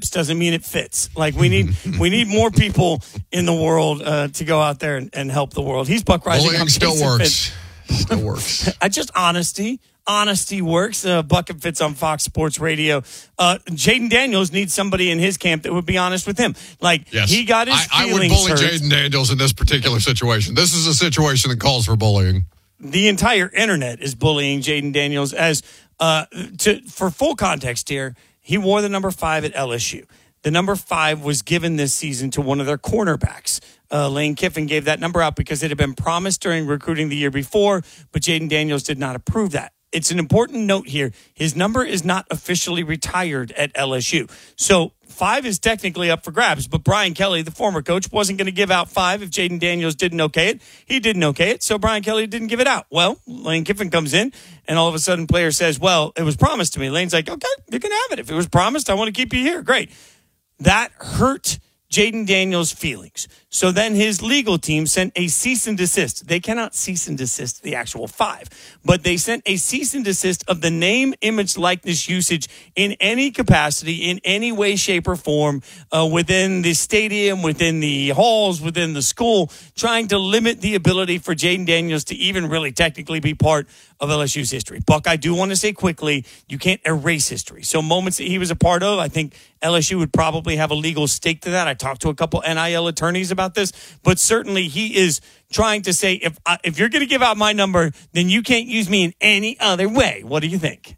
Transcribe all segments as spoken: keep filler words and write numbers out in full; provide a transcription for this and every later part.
flips doesn't mean it fits. Like we need we need more people in the world uh, to go out there and, and help the world. He's Buck Rising. Bullying still works. Still works. I just honesty. Honesty works. Uh, Buck and Fitz on Fox Sports Radio. Uh, Jaden Daniels needs somebody in his camp that would be honest with him. Like, yes. he got his I, feelings I would bully hurt. Jaden Daniels in this particular situation. This is a situation that calls for bullying. The entire internet is bullying Jaden Daniels. As uh, to for full context here, he wore the number five at L S U. The number five was given this season to one of their cornerbacks. Uh, Lane Kiffin gave that number out because it had been promised during recruiting the year before, but Jaden Daniels did not approve that. It's an important note here. His number is not officially retired at L S U. So five is technically up for grabs, but Brian Kelly, the former coach, wasn't going to give out five if Jaden Daniels didn't okay it. He didn't okay it, so Brian Kelly didn't give it out. Well, Lane Kiffin comes in, and all of a sudden player says, well, it was promised to me. Lane's like, okay, you can have it. If it was promised, I want to keep you here. Great. That hurt Jaden Daniels' feelings. So then his legal team sent a cease and desist. They cannot cease and desist the actual five, but they sent a cease and desist of the name, image, likeness usage in any capacity, in any way, shape, or form uh, within the stadium, within the halls, within the school, trying to limit the ability for Jaden Daniels to even really technically be part of L S U's history. Buck, I do want to say quickly, you can't erase history. So moments that he was a part of, I think L S U would probably have a legal stake to that. I talked to a couple N I L attorneys about this, but certainly he is trying to say, if I, if you're going to give out my number, then you can't use me in any other way. What do you think?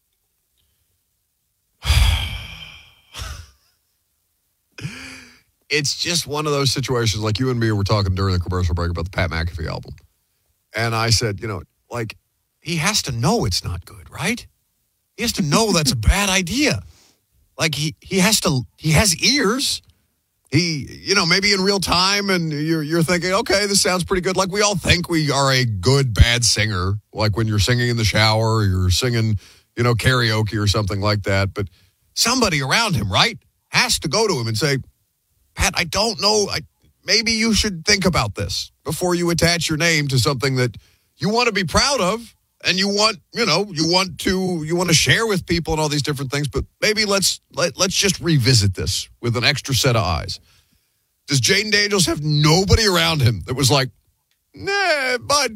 It's just one of those situations like you and me were talking during the commercial break about the Pat McAfee album. And I said, you know, like, he has to know it's not good, right? He has to know that's a bad idea. Like, he, he has to, he has ears. He, you know, maybe in real time, and you're you're thinking, okay, this sounds pretty good. Like, we all think we are a good, bad singer. Like when you're singing in the shower, or you're singing, you know, karaoke or something like that. But somebody around him, right, has to go to him and say, Pat, I don't know. I, maybe you should think about this before you attach your name to something that you want to be proud of. And you want, you know, you want to you want to share with people and all these different things, but maybe let's let, let's just revisit this with an extra set of eyes. Does Jaden Daniels have nobody around him that was like, nah, bud,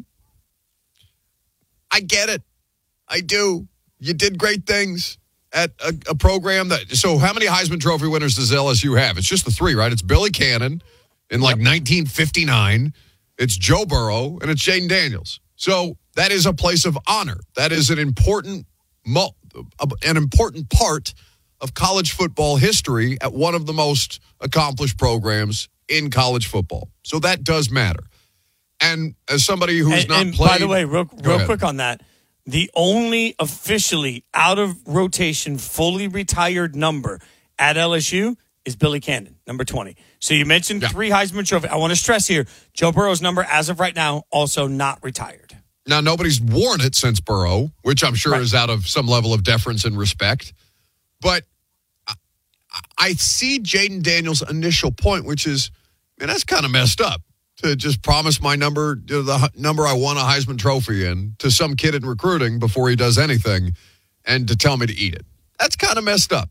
I get it. I do. You did great things at a, a program that, so how many Heisman Trophy winners does L S U have? It's just the three, right? It's Billy Cannon in like yep. nineteen fifty-nine. It's Joe Burrow, and it's Jaden Daniels. So that is a place of honor. That is an important, an important part of college football history at one of the most accomplished programs in college football. So that does matter. And as somebody who's and, not and played, by the way, real, real quick on that, the only officially out of rotation, fully retired number at L S U is Billy Cannon, number twenty. So you mentioned yeah. three Heisman Trophy. I want to stress here, Joe Burrow's number, as of right now, also not retired. Now, nobody's worn it since Burrow, which I'm sure right. is out of some level of deference and respect. But I, I see Jaden Daniels' initial point, which is, man, that's kind of messed up to just promise my number, the number I won a Heisman Trophy in, to some kid in recruiting before he does anything, and to tell me to eat it. That's kind of messed up.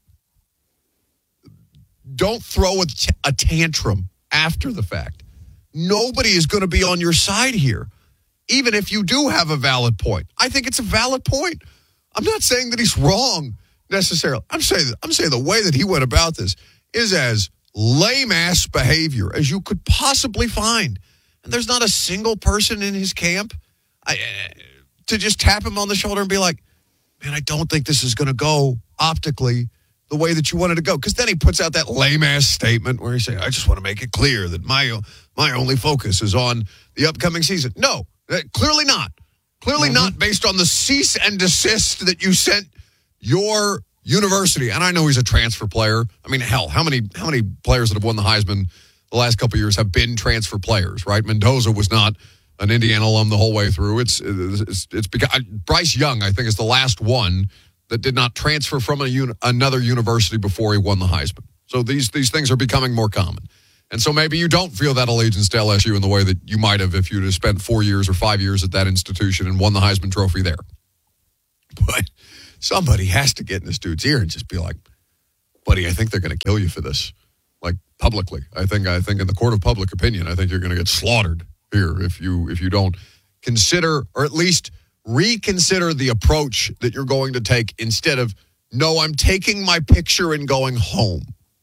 Don't throw a, t- a tantrum after the fact. Nobody is going to be on your side here. Even if you do have a valid point. I think it's a valid point. I'm not saying that he's wrong necessarily. I'm saying I'm saying the way that he went about this is as lame-ass behavior as you could possibly find. And there's not a single person in his camp I, uh, to just tap him on the shoulder and be like, man, I don't think this is going to go optically the way that you wanted to go. Because then he puts out that lame-ass statement where he's saying, I just want to make it clear that my my only focus is on the upcoming season. No. Uh, clearly not. Clearly mm-hmm. not based on the cease and desist that you sent your university. And I know he's a transfer player. I mean, hell, how many how many players that have won the Heisman the last couple of years have been transfer players, right? Mendoza was not an Indiana alum the whole way through. It's it's it's because Bryce Young, I think, is the last one that did not transfer from a uni, another university before he won the Heisman. So these these things are becoming more common. And so maybe you don't feel that allegiance to L S U in the way that you might have if you'd have spent four years or five years at that institution and won the Heisman Trophy there. But somebody has to get in this dude's ear and just be like, buddy, I think they're going to kill you for this. Like publicly. I think I think in the court of public opinion, I think you're going to get slaughtered here if you if you don't consider or at least reconsider the approach that you're going to take instead of, no, I'm taking my picture and going home.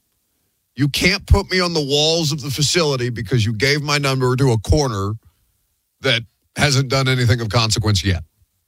You can't put me on the walls of the facility because you gave my number to a corner that hasn't done anything of consequence yet.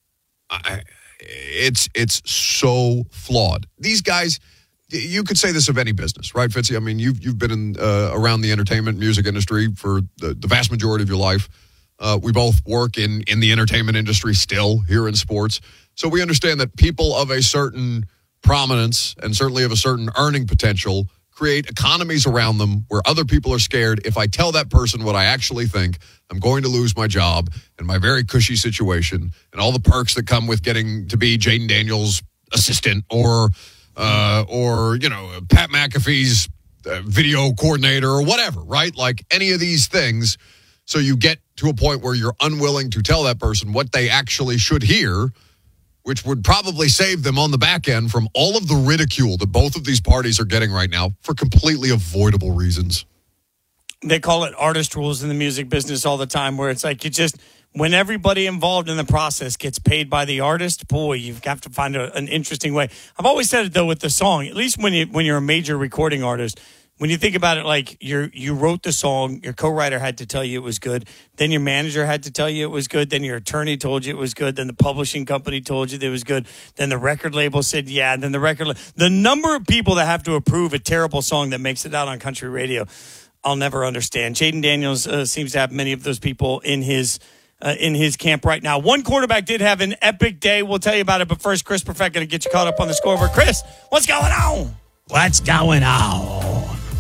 I, it's it's so flawed. These guys, you could say this of any business, right, Fitzy? I mean, you've you've been in, uh, around the entertainment music industry for the, the vast majority of your life. Uh, we both work in, in the entertainment industry still here in sports. So we understand that people of a certain prominence and certainly of a certain earning potential create economies around them where other people are scared. If I tell that person what I actually think, I'm going to lose my job and my very cushy situation and all the perks that come with getting to be Jaden Daniels' assistant or, uh, or you know, Pat McAfee's uh, video coordinator or whatever, right? Like any of these things. So you get to a point where you're unwilling to tell that person what they actually should hear, which would probably save them on the back end from all of the ridicule that both of these parties are getting right now for completely avoidable reasons. They call it artist rules in the music business all the time, where it's like you just, when everybody involved in the process gets paid by the artist, boy, you've got to find a, an interesting way. I've always said it, though, with the song, at least when, you, when you're a major recording artist, when you think about it, like you're, you wrote the song, your co-writer had to tell you it was good, then your manager had to tell you it was good, then your attorney told you it was good, then the publishing company told you that it was good, then the record label said yeah, then the record la- the number of people that have to approve a terrible song that makes it out on country radio, I'll never understand. Jaden Daniels uh, seems to have many of those people in his uh, in his camp right now. One quarterback did have an epic day. We'll tell you about it, but first, Chris Perfett going to get you caught up on the scoreboard. Chris, what's going on? What's going on?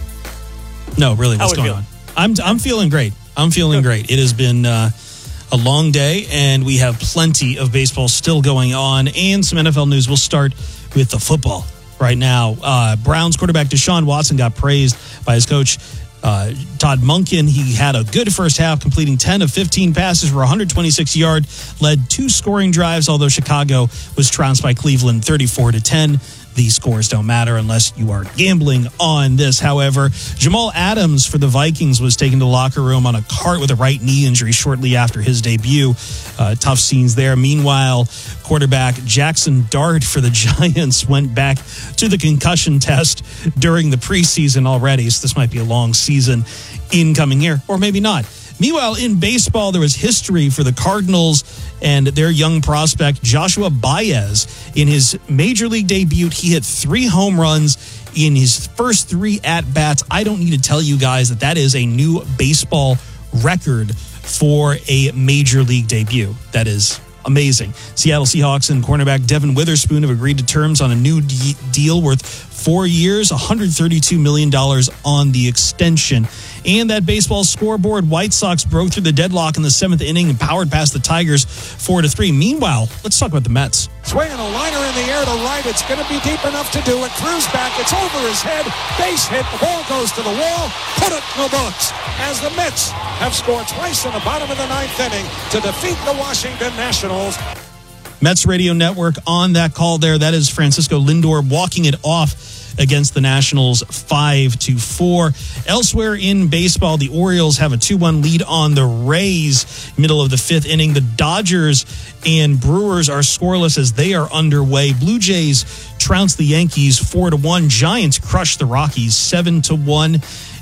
No, really, what's going feel? on? I'm I'm feeling great. I'm feeling great. It has been uh, a long day, and we have plenty of baseball still going on, and some N F L news. We'll start with the football right now. Uh, Browns quarterback Deshaun Watson got praised by his coach, uh, Todd Monken. He had a good first half, completing ten of fifteen passes for one hundred twenty-six yards, led two scoring drives, although Chicago was trounced by Cleveland thirty-four to ten. These scores don't matter unless you are gambling on this. However, Jamal Adams for the Vikings was taken to the locker room on a cart with a right knee injury shortly after his debut. Uh, tough scenes there. Meanwhile, quarterback Jackson Dart for the Giants went back to the concussion test during the preseason already. So this might be a long season incoming here, or maybe not. Meanwhile, in baseball, there was history for the Cardinals and their young prospect, Joshua Baez. In his major league debut, he hit three home runs in his first three at-bats. I don't need to tell you guys that that is a new baseball record for a major league debut. That is amazing. Seattle Seahawks and cornerback Devin Witherspoon have agreed to terms on a new de- deal worth four years, one hundred thirty-two million dollars on the extension. And that baseball scoreboard, White Sox broke through the deadlock in the seventh inning and powered past the Tigers four to three. Meanwhile, let's talk about the Mets. Swinging a liner in the air to right. It's going to be deep enough to do it. Cruz back. It's over his head. Base hit. The ball goes to the wall. Put it in the books. As the Mets have scored twice in the bottom of the ninth inning to defeat the Washington Nationals. Mets Radio Network on that call there. That is Francisco Lindor walking it off against the Nationals five to four. Elsewhere in baseball, the Orioles have a two one lead on the Rays, middle of the fifth inning. The Dodgers and Brewers are scoreless as they are underway. Blue Jays trounce the Yankees four to one. Giants crush the Rockies seven to one.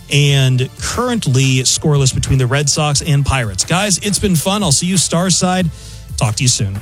And currently scoreless between the Red Sox and Pirates. Guys, it's been fun. I'll see you Starside. Talk to you soon.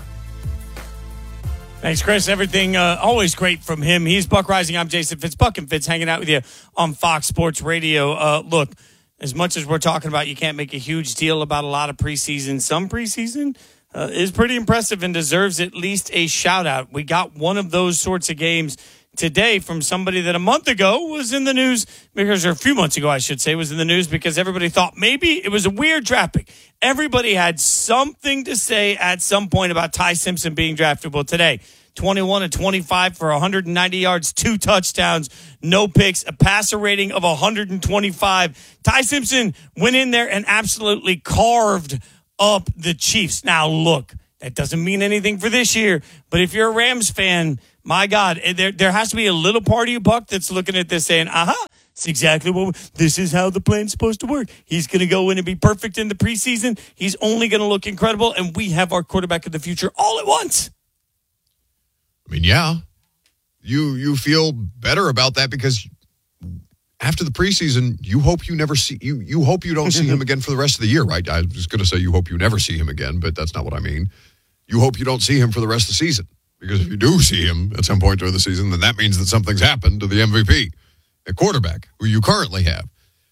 Thanks, Chris. Everything uh, always great from him. He's Buck Rising. I'm Jason Fitz. Buck and Fitz hanging out with you on Fox Sports Radio. Uh, look, as much as we're talking about you can't make a huge deal about a lot of preseason, some preseason uh, is pretty impressive and deserves at least a shout-out. We got one of those sorts of games today from somebody that a month ago was in the news, because or a few months ago, I should say, was in the news because everybody thought maybe it was a weird draft pick. Everybody had something to say at some point about Ty Simpson being drafted. Well, today, twenty-one and twenty-five for one hundred ninety yards, two touchdowns, no picks, a passer rating of one hundred twenty-five. Ty Simpson went in there and absolutely carved up the Chiefs. Now, look, that doesn't mean anything for this year, but if you're a Rams fan, my God, there there has to be a little part of you, Buck, that's looking at this saying, aha, it's exactly what, this is how the plan's supposed to work. He's going to go in and be perfect in the preseason. He's only going to look incredible, and we have our quarterback of the future all at once. I mean, yeah, you you feel better about that because after the preseason, you hope you never see you. You hope you don't see him again for the rest of the year, right? I was going to say you hope you never see him again, but that's not what I mean. You hope you don't see him for the rest of the season because if you do see him at some point during the season, then that means that something's happened to the M V P, a quarterback who you currently have.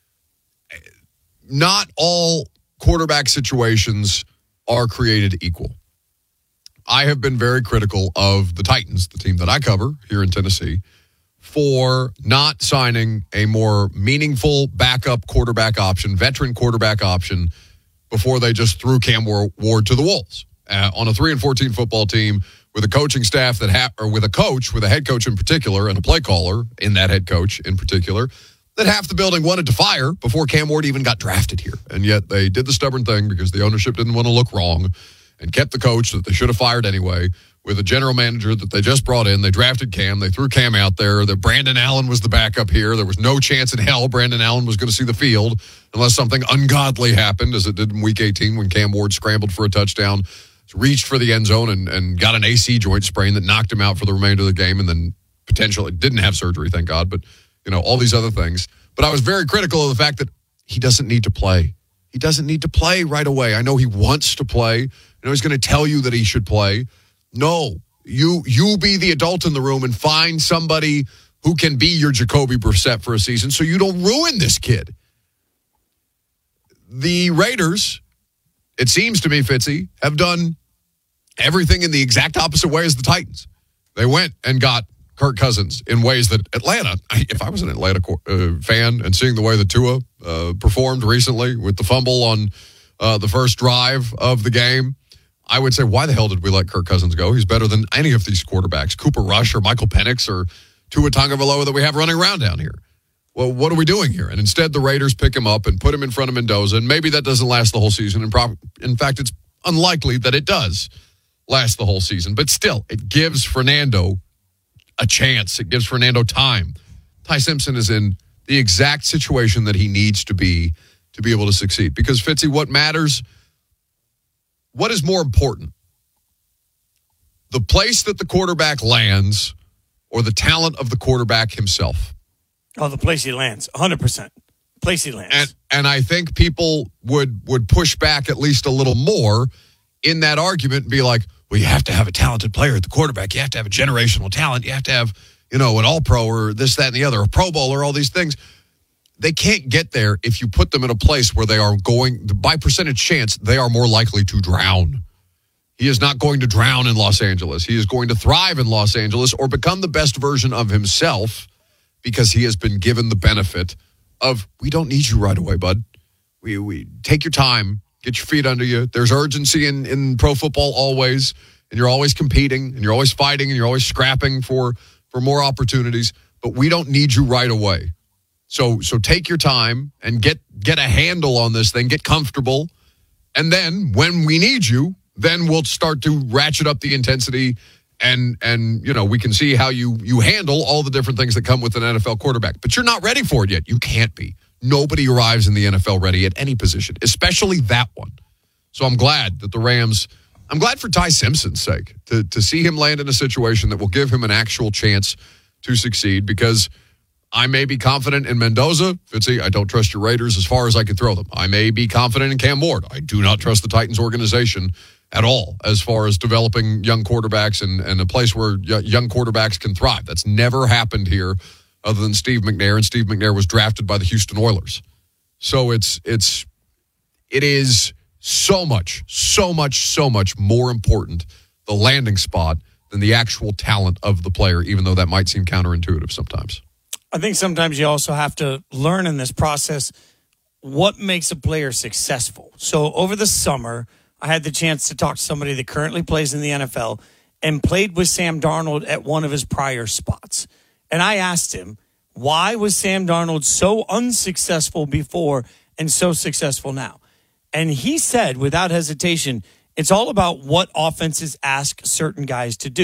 Not all quarterback situations are created equal. I have been very critical of the Titans, the team that I cover here in Tennessee, for not signing a more meaningful backup quarterback option, veteran quarterback option, before they just threw Cam Ward to the wolves uh, on a three and fourteen football team with a coaching staff that ha- or with a coach, with a head coach in particular, and a play caller in that head coach in particular, that half the building wanted to fire before Cam Ward even got drafted here, and yet they did the stubborn thing because the ownership didn't want to look wrong and kept the coach that they should have fired anyway, with a general manager that they just brought in. They drafted Cam. They threw Cam out there. That Brandon Allen was the backup here. There was no chance in hell Brandon Allen was going to see the field unless something ungodly happened, as it did in Week eighteen when Cam Ward scrambled for a touchdown, reached for the end zone, and, and got an A C joint sprain that knocked him out for the remainder of the game, and then potentially didn't have surgery, thank God, but, you know, all these other things. But I was very critical of the fact that he doesn't need to play. He doesn't need to play right away. I know he wants to play. I know he's going to tell you that he should play. No, you you be the adult in the room and find somebody who can be your Jacoby Brissett for a season so you don't ruin this kid. The Raiders, it seems to me, Fitzy, have done everything in the exact opposite way as the Titans. They went and got Kirk Cousins in ways that Atlanta, if I was an Atlanta uh, fan and seeing the way that Tua uh, performed recently with the fumble on uh, the first drive of the game, I would say, why the hell did we let Kirk Cousins go? He's better than any of these quarterbacks, Cooper Rush or Michael Penix or Tua Tagovailoa that we have running around down here. Well, what are we doing here? And instead, the Raiders pick him up and put him in front of Mendoza, and maybe that doesn't last the whole season. And prob- in fact, it's unlikely that it does last the whole season. But still, it gives Fernando a chance. It gives Fernando time. Ty Simpson is in the exact situation that he needs to be to be able to succeed. Because, Fitzy, what matters, what is more important? The place that the quarterback lands or the talent of the quarterback himself? Oh, the place he lands, one hundred percent. Place he lands. And, and I think people would would push back at least a little more in that argument and be like, well, you have to have a talented player at the quarterback. You have to have a generational talent. You have to have, you know, an all-pro or this, that, and the other, a Pro Bowler, all these things. They can't get there if you put them in a place where they are going, by percentage chance, they are more likely to drown. He is not going to drown in Los Angeles. He is going to thrive in Los Angeles or become the best version of himself because he has been given the benefit of, we don't need you right away, bud. We we take your time, get your feet under you. There's urgency in, in pro football always, and you're always competing, and you're always fighting, and you're always scrapping for, for more opportunities, but we don't need you right away. So so take your time and get get a handle on this thing, get comfortable, and then when we need you, then we'll start to ratchet up the intensity, and and you know, we can see how you you handle all the different things that come with an N F L quarterback. But you're not ready for it yet. You can't be. Nobody arrives in the N F L ready at any position, especially that one. So I'm glad that the Rams, I'm glad for Ty Simpson's sake, to to see him land in a situation that will give him an actual chance to succeed, because I may be confident in Mendoza. Fitzy, I don't trust your Raiders as far as I can throw them. I may be confident in Cam Ward. I do not trust the Titans organization at all as far as developing young quarterbacks and, and a place where young quarterbacks can thrive. That's never happened here other than Steve McNair, and Steve McNair was drafted by the Houston Oilers. So it's it's it is so much, so much, so much more important, the landing spot, than the actual talent of the player, even though that might seem counterintuitive sometimes. I think sometimes you also have to learn in this process what makes a player successful. So over the summer, I had the chance to talk to somebody that currently plays in the N F L and played with Sam Darnold at one of his prior spots. And I asked him, why was Sam Darnold so unsuccessful before and so successful now? And he said, without hesitation, it's all about what offenses ask certain guys to do.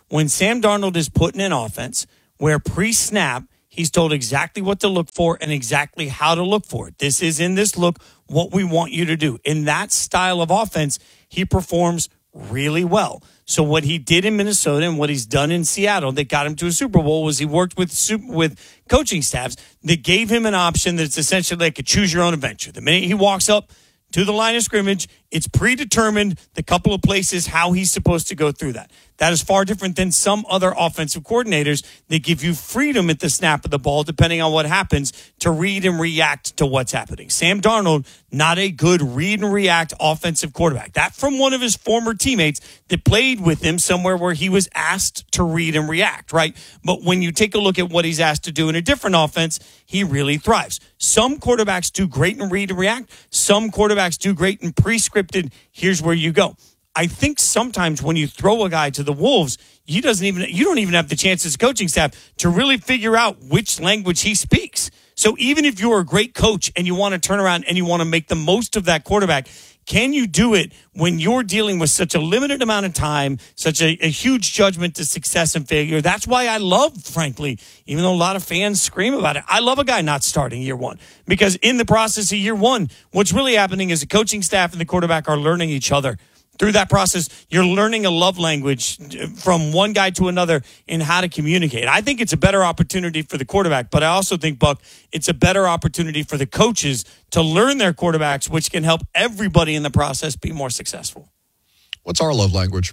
when Sam Darnold is put in an offense where pre-snap, he's told exactly what to look for and exactly how to look for it. This is in this look what we want you to do. In that style of offense, he performs really well. So what he did in Minnesota and what he's done in Seattle that got him to a Super Bowl was he worked with super, with coaching staffs that gave him an option that's essentially like a choose your own adventure. The minute he walks up to the line of scrimmage, it's predetermined the couple of places how he's supposed to go through that. That is far different than some other offensive coordinators that give you freedom at the snap of the ball, depending on what happens, to read and react to what's happening. Sam Darnold, not a good read and react offensive quarterback. That from one of his former teammates that played with him somewhere where he was asked to read and react, right? But when you take a look at what he's asked to do in a different offense, he really thrives. Some quarterbacks do great in read and react. Some quarterbacks do great in pre-scripted, here's where you go. I think sometimes when you throw a guy to the Wolves, you doesn't even you don't even have the chance as a coaching staff to really figure out which language he speaks. So even if you're a great coach and you want to turn around and you want to make the most of that quarterback, can you do it when you're dealing with such a limited amount of time, such a, a huge judgment to success and failure? That's why I love, frankly, even though a lot of fans scream about it, I love a guy not starting year one. Because in the process of year one, what's really happening is the coaching staff and the quarterback are learning each other. Through that process, you're learning a love language from one guy to another in how to communicate. I think it's a better opportunity for the quarterback, but I also think, Buck, it's a better opportunity for the coaches to learn their quarterbacks, which can help everybody in the process be more successful. What's our love language?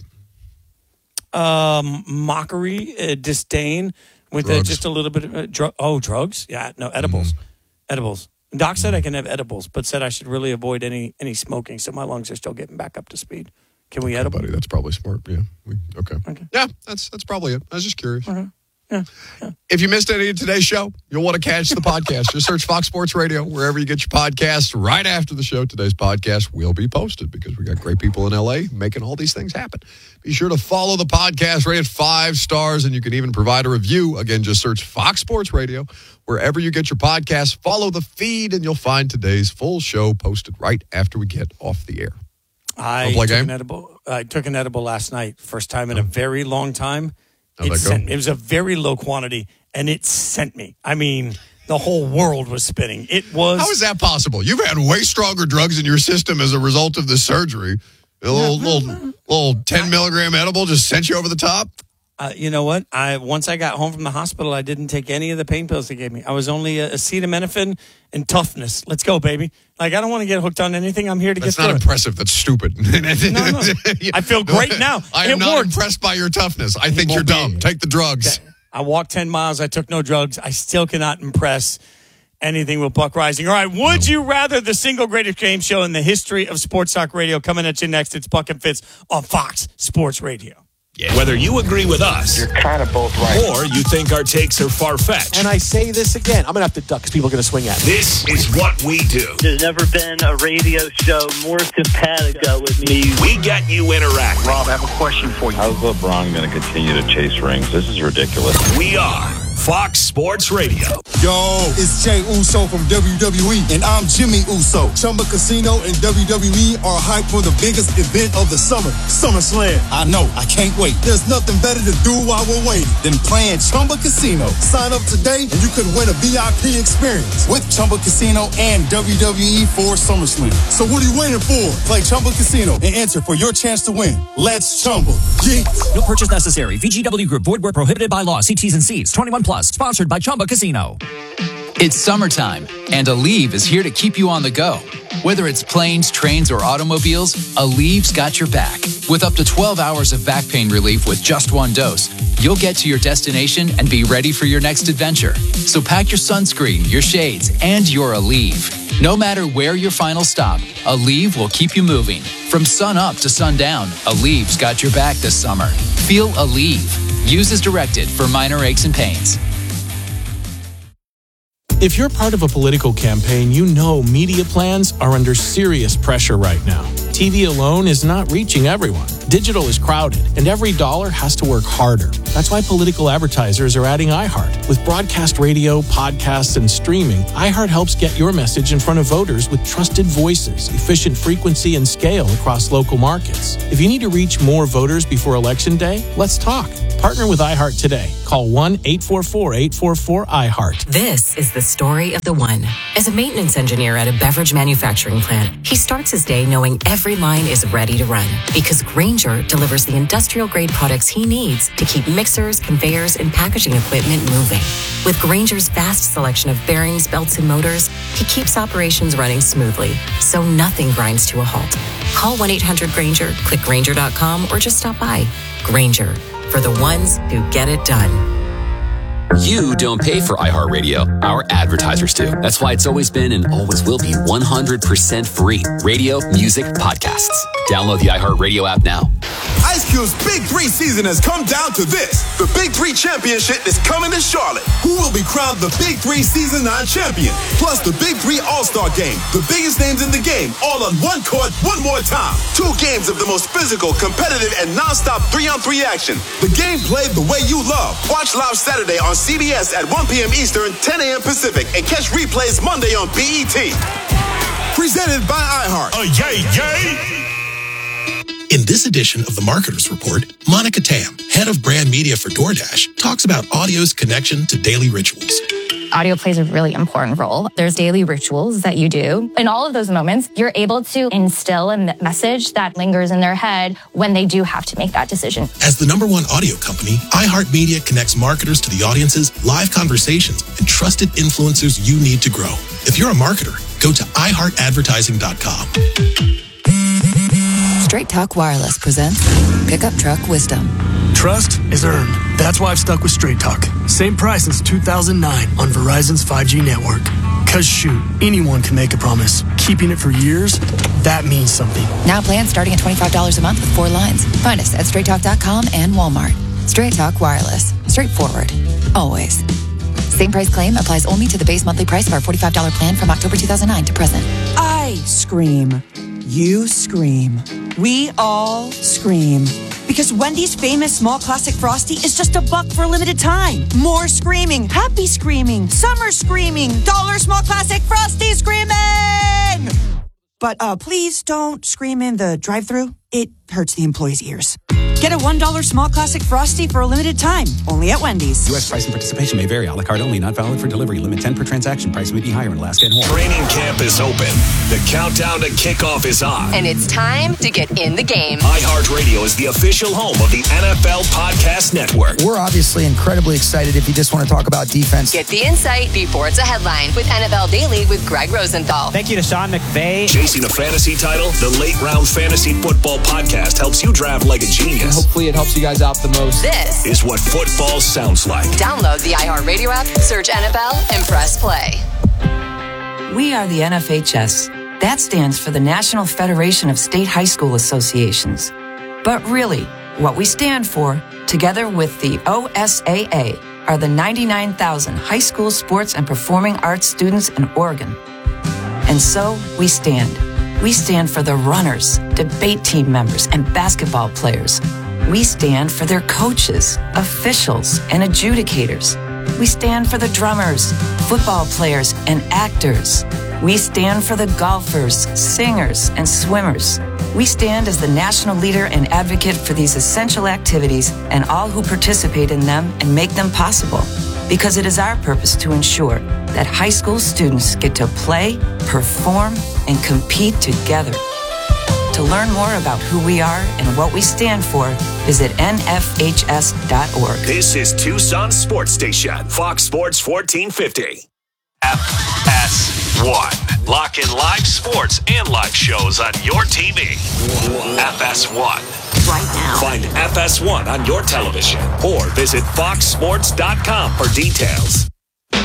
Um, mockery, uh, disdain, with uh, just a little bit of uh, drug. Oh, drugs? Yeah, no, edibles. Mm-hmm. Edibles. Doc said I can have edibles, but said I should really avoid any any smoking, so my lungs are still getting back up to speed. Can we okay, edible? Buddy, that's probably smart. Yeah. We, okay. okay. Yeah, that's that's probably it. I was just curious. Okay. Yeah. yeah. If you missed any of today's show, you'll want to catch the podcast. Just search Fox Sports Radio wherever you get your podcasts. Right after the show, today's podcast will be posted because we got great people in L A making all these things happen. Be sure to follow the podcast, rate it five stars, and you can even provide a review. Again, just search Fox Sports Radio wherever you get your podcasts. Follow the feed, and you'll find today's full show posted right after we get off the air. I took an edible. I took an edible last night. First time in a very long time. It, sent, it was a very low quantity, and it sent me. I mean, the whole world was spinning. It was. How is that possible? You've had way stronger drugs in your system as a result of this surgery. A little, little, little ten milligram edible just sent you over the top. Uh, you know what? I once I got home from the hospital, I didn't take any of the pain pills they gave me. I was only a acetaminophen and toughness. Let's go, baby. Like, I don't want to get hooked on anything. I'm here to That's get through That's not impressive. That's stupid. no, no. I feel great now. I am it not worked. impressed by your toughness. I think you're dumb. Take the drugs. I walked ten miles. I took no drugs. I still cannot impress anything with Buck Rising. All right, would you rather, the single greatest game show in the history of sports talk radio, coming at you next. It's Buck and Fitz on Fox Sports Radio. Yeah. Whether you agree with us, you're kind of both right, or you think our takes are far-fetched. And I say this again, I'm going to have to duck because people are going to swing at me. This is what we do. There's never been a radio show more simpatico with me. We get you interacting. Rob, I have a question for you. How's LeBron going to continue to chase rings? This is ridiculous. We are Fox Sports Radio. Yo, it's Jay Uso from W W E, and I'm Jimmy Uso. Chumba Casino and W W E are hyped for the biggest event of the summer, SummerSlam. I know, I can't wait. There's nothing better to do while we're waiting than playing Chumba Casino. Sign up today, and you could win a V I P experience with Chumba Casino and W W E for SummerSlam. So what are you waiting for? Play Chumba Casino and enter for your chance to win. Let's Chumba. Yeah. No purchase necessary. V G W Group. Void where prohibited by law. See T's and C's. twenty-one plus. Sponsored by Chumba Casino. It's summertime, and Aleve is here to keep you on the go. Whether it's planes, trains, or automobiles, Aleve's got your back. With up to twelve hours of back pain relief with just one dose, you'll get to your destination and be ready for your next adventure. So pack your sunscreen, your shades, and your Aleve. No matter where your final stop, Aleve will keep you moving. From sun up to sundown, Aleve's got your back this summer. Feel Aleve. Use as directed for minor aches and pains. If you're part of a political campaign, you know media plans are under serious pressure right now. T V alone is not reaching everyone. Digital is crowded, and every dollar has to work harder. That's why political advertisers are adding iHeart. With broadcast radio, podcasts, and streaming, iHeart helps get your message in front of voters with trusted voices, efficient frequency, and scale across local markets. If you need to reach more voters before Election Day, let's talk. Partner with iHeart today. Call one eight four four, eight four four, iHeart. This is the story of the one. As a maintenance engineer at a beverage manufacturing plant, he starts his day knowing every line is ready to run because Grainger delivers the industrial-grade products he needs to keep mixers, conveyors, and packaging equipment moving. With Grainger's vast selection of bearings, belts, and motors, he keeps operations running smoothly, so nothing grinds to a halt. Call one eight hundred Grainger, click Grainger dot com, or just stop by. Grainger, for the ones who get it done. You don't pay for iHeartRadio. Our advertisers do. That's why it's always been and always will be one hundred percent free. Radio, music, podcasts. Download the iHeartRadio app now. Ice Cube's Big Three season has come down to this. The Big Three Championship is coming to Charlotte. Who will be crowned the Big Three Season nine champion? Plus the Big Three All-Star Game. The biggest names in the game, all on one court, one more time. Two games of the most physical, competitive, and non-stop three-on-three action. The game played the way you love. Watch live Saturday on C B S at one p.m. Eastern, ten a.m. Pacific, and catch replays Monday on B E T. Presented by iHeart. Oh, yay, yay! In this edition of the Marketers Report, Monica Tam, head of brand media for DoorDash, talks about audio's connection to daily rituals. Audio plays a really important role. There's daily rituals that you do. In all of those moments, you're able to instill a message that lingers in their head when they do have to make that decision. As the number one audio company, iHeartMedia connects marketers to the audiences, live conversations, and trusted influencers you need to grow. If you're a marketer, go to i heart advertising dot com. Straight Talk Wireless presents Pickup Truck Wisdom. Trust is earned. That's why I've stuck with Straight Talk. Same price since two thousand nine on Verizon's five G network. Cause shoot, anyone can make a promise. Keeping it for years, that means something. Now plans starting at twenty-five dollars a month with four lines. Find us at straight talk dot com and Walmart. Straight Talk Wireless. Straightforward. Always. Same price claim applies only to the base monthly price of our forty-five dollars plan from October two thousand nine to present. I scream. You scream. We all scream. Because Wendy's famous small classic Frosty is just a buck for a limited time. More screaming, happy screaming, summer screaming, dollar small classic Frosty screaming! But uh, please don't scream in the drive-thru. It hurts the employees' ears. Get a one dollar small classic Frosty for a limited time, only at Wendy's. U S price and participation may vary. A la carte only, not valid for delivery. Limit ten per transaction. Price may be higher in Alaska and Hawaii. Training camp is open. The countdown to kickoff is on. And it's time to get in the game. iHeartRadio is the official home of the N F L Podcast Network. We're obviously incredibly excited if you just want to talk about defense. Get the insight before it's a headline with N F L Daily with Greg Rosenthal. Thank you to Sean McVay. Chasing a fantasy title, the Late Round Fantasy Football Podcast helps you draft like a genius. And hopefully it helps you guys out the most. This is what football sounds like. Download the iHeartRadio app, search N F L, and press play. We are the N F H S. That stands for the National Federation of State High School Associations. But really, what we stand for, together with the O S A A, are the ninety-nine thousand high school sports and performing arts students in Oregon. And so we stand. We stand for the runners, debate team members, and basketball players. We stand for their coaches, officials, and adjudicators. We stand for the drummers, football players, and actors. We stand for the golfers, singers, and swimmers. We stand as the national leader and advocate for these essential activities and all who participate in them and make them possible. Because it is our purpose to ensure that high school students get to play, perform, and compete together. To learn more about who we are and what we stand for, visit N F H S dot org. This is Tucson Sports Station, Fox Sports fourteen fifty. F S one. Lock in live sports and live shows on your T V. F S one. Right now. Find F S one on your television or visit fox sports dot com for details.